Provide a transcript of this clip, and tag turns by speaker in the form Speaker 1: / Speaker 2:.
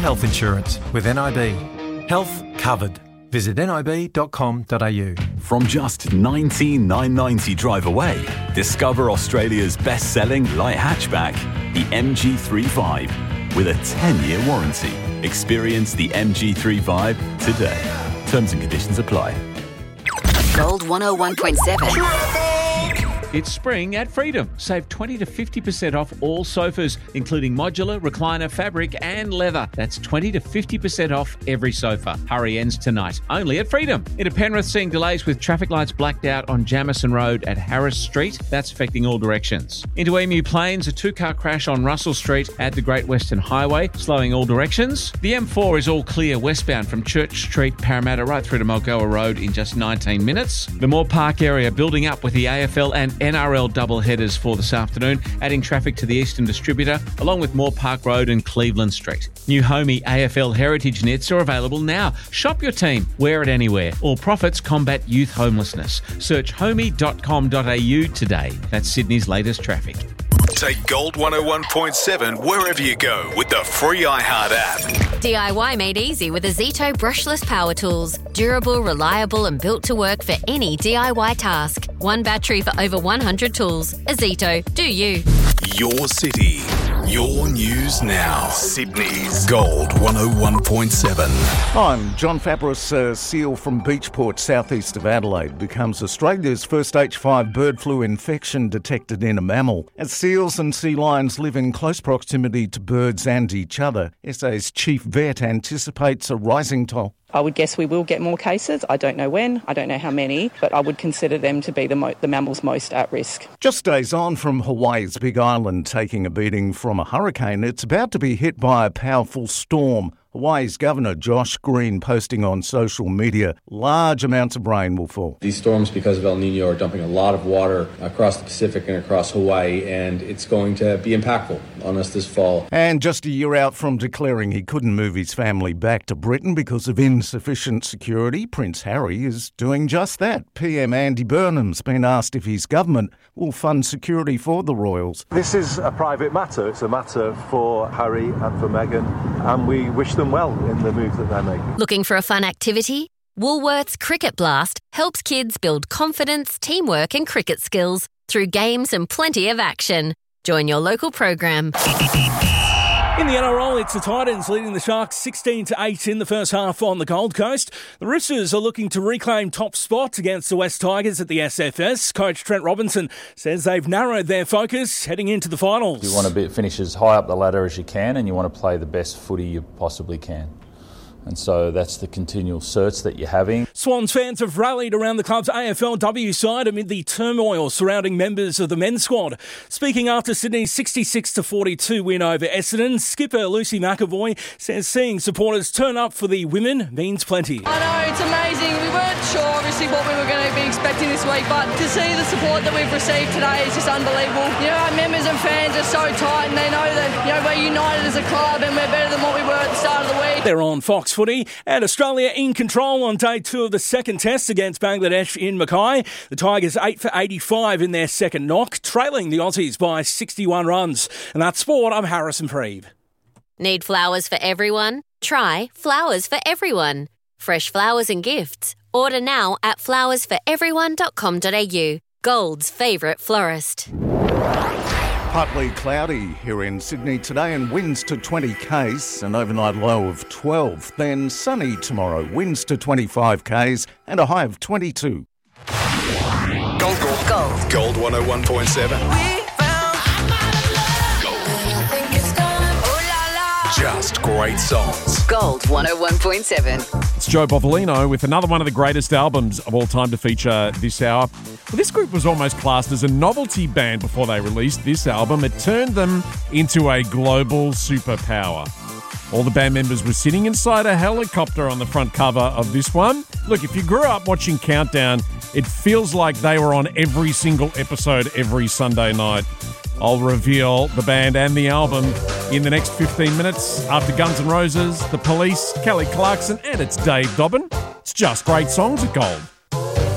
Speaker 1: health insurance with NIB. Health covered. Visit nib.com.au.
Speaker 2: From just $19,990 drive away, discover Australia's best-selling light hatchback, the MG3 Vibe, with a 10-year warranty. Experience the MG3 Vibe today. Terms and conditions apply.
Speaker 3: Gold 101.7.
Speaker 4: It's spring at Freedom. Save 20 to 50% off all sofas, including modular, recliner, fabric and leather. That's 20 to 50% off every sofa. Hurry ends tonight. Only at Freedom. Into Penrith, seeing delays with traffic lights blacked out on Jamison Road at Harris Street. That's affecting all directions. Into Emu Plains, a two-car crash on Russell Street at the Great Western Highway, slowing all directions. The M4 is all clear westbound from Church Street, Parramatta, right through to Mulgoa Road in just 19 minutes. The Moore Park area building up with the AFL and NRL double headers for this afternoon, adding traffic to the Eastern Distributor, along with Moore Park Road and Cleveland Street. New Homey AFL Heritage Knits are available now. Shop your team, wear it anywhere. All profits combat youth homelessness. Search homey.com.au today. That's Sydney's latest traffic.
Speaker 5: Take Gold 101.7 wherever you go with the free iHeart app.
Speaker 3: DIY made easy with Azito brushless power tools. Durable, reliable and built to work for any DIY task. One battery for over 100 tools. Azito, do you.
Speaker 5: Your city, your news now. Sydney's Gold 101.7.
Speaker 6: I'm John Fabris. A seal from Beachport, southeast of Adelaide, becomes Australia's first H5 bird flu infection detected in a mammal. As seals and sea lions live in close proximity to birds and each other, SA's chief vet anticipates a rising toll.
Speaker 7: I would guess we will get more cases. I don't know when, I don't know how many, but I would consider them to be the mammals most at risk.
Speaker 6: Just days on from Hawaii's Big Island taking a beating from a hurricane, it's about to be hit by a powerful storm. Hawaii's Governor Josh Green posting on social media, large amounts of rain will fall.
Speaker 8: These storms, because of El Nino, are dumping a lot of water across the Pacific and across Hawaii, and it's going to be impactful on us this fall.
Speaker 6: And just a year out from declaring he couldn't move his family back to Britain because of insufficient security, Prince Harry is doing just that. PM Andy Burnham's been asked if his government will fund security for the royals.
Speaker 9: This is a private matter. It's a matter for Harry and for Meghan, and we wish them well in the move that they're making.
Speaker 3: Looking for a fun activity? Woolworths Cricket Blast helps kids build confidence, teamwork and cricket skills through games and plenty of action. Join your local program.
Speaker 10: In the NRL, it's the Titans leading the Sharks 16-8 in the first half on the Gold Coast. The Roosters are looking to reclaim top spot against the West Tigers at the SFS. Coach Trent Robinson says they've narrowed their focus heading into the finals.
Speaker 11: You want to finish as high up the ladder as you can, and you want to play the best footy you possibly can. And so that's the continual search that you're having.
Speaker 10: Swans fans have rallied around the club's AFLW side amid the turmoil surrounding members of the men's squad. Speaking after Sydney's 66-42 win over Essendon, skipper Lucy McAvoy says seeing supporters turn up for the women means plenty.
Speaker 12: I know, it's amazing. We weren't sure, obviously, what we were going to be expecting this week, but to see the support that we've received today is just unbelievable. You know, our members and fans are so tight, and they know that, you know, we're united as a club and we're better than what we were at the start of the week.
Speaker 10: They're on Fox Footy, and Australia in control on day 2 of the second test against Bangladesh in Mackay. The Tigers 8 for 85 in their second knock, trailing the Aussies by 61 runs. And that's sport. I'm Harrison Preeb.
Speaker 3: Need flowers for everyone? Try Flowers for Everyone. Fresh flowers and gifts. Order now at flowersforeveryone.com.au. Gold's favourite florist.
Speaker 6: Partly cloudy here in Sydney today and winds to 20 k's, an overnight low of 12. Then sunny tomorrow, winds to 25 k's and a high of 22.
Speaker 5: Gold. Gold 101.7. Just great songs.
Speaker 3: Gold 101.7.
Speaker 13: It's Joe Bovolino with another one of the greatest albums of all time to feature this hour. Well, this group was almost classed as a novelty band before they released this album. It turned them into a global superpower. All the band members were sitting inside a helicopter on the front cover of this one. Look, if you grew up watching Countdown, it feels like they were on every single episode every Sunday night. I'll reveal the band and the album in the next 15 minutes after Guns N' Roses, The Police, Kelly Clarkson, and it's Dave Dobbin. It's just great songs at Gold.